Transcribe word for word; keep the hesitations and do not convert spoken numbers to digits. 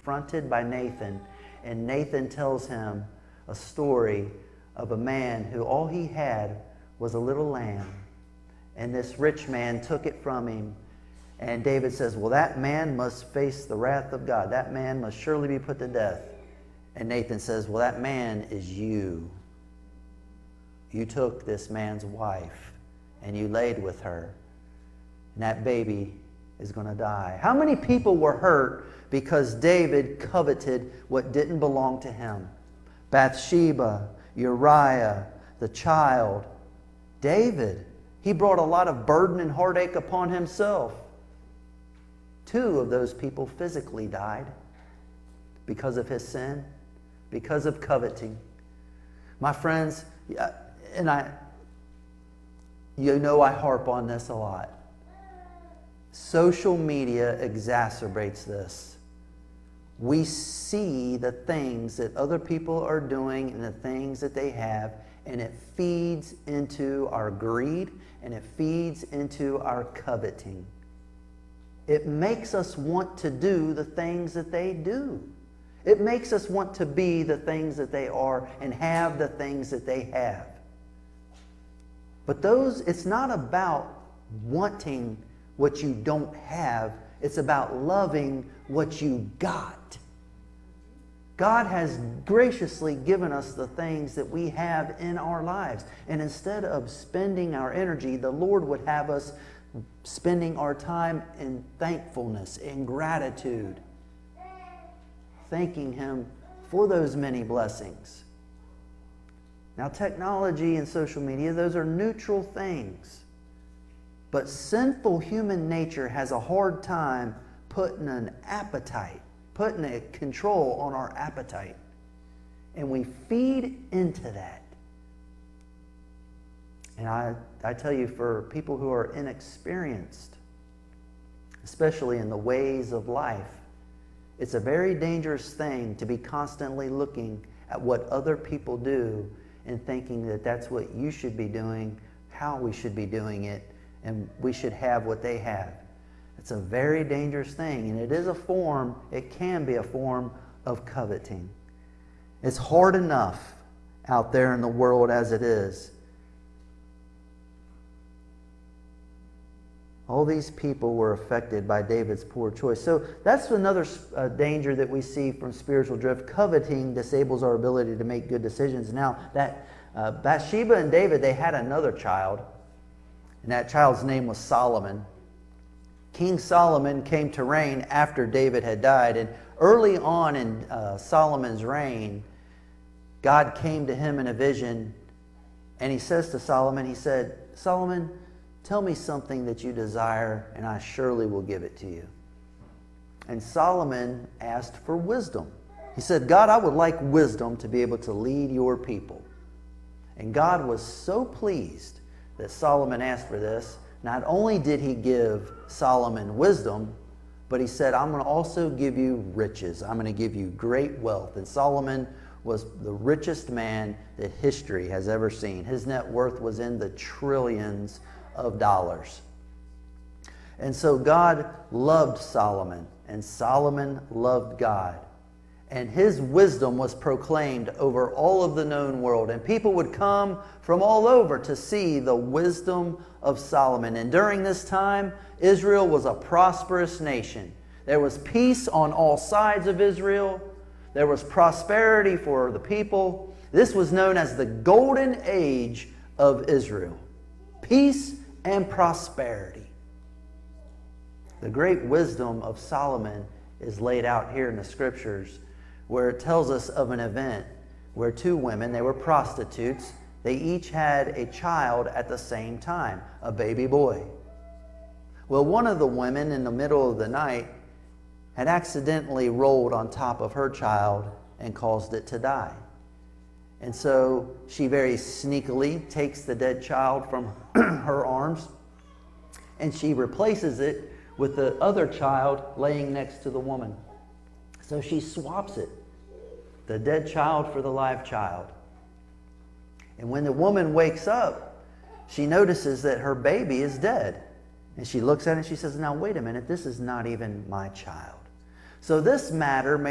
confronted by Nathan, and Nathan tells him a story of a man who all he had was a little lamb. And this rich man took it from him. And David says, well, that man must face the wrath of God. That man must surely be put to death. And Nathan says, well, that man is you. You took this man's wife and you laid with her. And that baby is going to die. How many people were hurt because David coveted what didn't belong to him? Bathsheba, Uriah, the child. David, he brought a lot of burden and heartache upon himself. Two of those people physically died because of his sin, because of coveting. My friends, and I, you know I harp on this a lot. Social media exacerbates this. We see the things that other people are doing and the things that they have, and it feeds into our greed and it feeds into our coveting. It makes us want to do the things that they do. It makes us want to be the things that they are and have the things that they have. But those, it's not about wanting what you don't have. It's about loving what you got. God has graciously given us the things that we have in our lives. And instead of spending our energy, the Lord would have us spending our time in thankfulness, in gratitude, thanking Him for those many blessings. Now, technology and social media, those are neutral things. But sinful human nature has a hard time putting an appetite, putting a control on our appetite. And we feed into that. And I, I tell you, for people who are inexperienced, especially in the ways of life, it's a very dangerous thing to be constantly looking at what other people do and thinking that that's what you should be doing, how we should be doing it, and we should have what they have. It's a very dangerous thing, and it is a form, it can be a form of coveting. It's hard enough out there in the world as it is. All these people were affected by David's poor choice. So that's another uh, danger that we see from spiritual drift. Coveting disables our ability to make good decisions. Now, that uh, Bathsheba and David, they had another child, and that child's name was Solomon. King Solomon came to reign after David had died, and early on in uh, Solomon's reign, God came to him in a vision, and He says to Solomon, He said, Solomon, tell me something that you desire, and I surely will give it to you. And Solomon asked for wisdom. He said, God, I would like wisdom to be able to lead your people. And God was so pleased that Solomon asked for this. Not only did He give Solomon wisdom, but He said, I'm going to also give you riches. I'm going to give you great wealth. And Solomon was the richest man that history has ever seen. His net worth was in the trillions of dollars. And so God loved Solomon, and Solomon loved God. And his wisdom was proclaimed over all of the known world. And people would come from all over to see the wisdom of Solomon. And during this time, Israel was a prosperous nation. There was peace on all sides of Israel. There was prosperity for the people. This was known as the golden age of Israel. Peace and prosperity. The great wisdom of Solomon is laid out here in the scriptures, where it tells us of an event where two women, they were prostitutes, they each had a child at the same time, a baby boy. Well, one of the women in the middle of the night had accidentally rolled on top of her child and caused it to die. And so she very sneakily takes the dead child from her arms and she replaces it with the other child laying next to the woman. So she swaps it, the dead child for the live child. And when the woman wakes up, she notices that her baby is dead. And she looks at it and she says, now wait a minute, this is not even my child. So this matter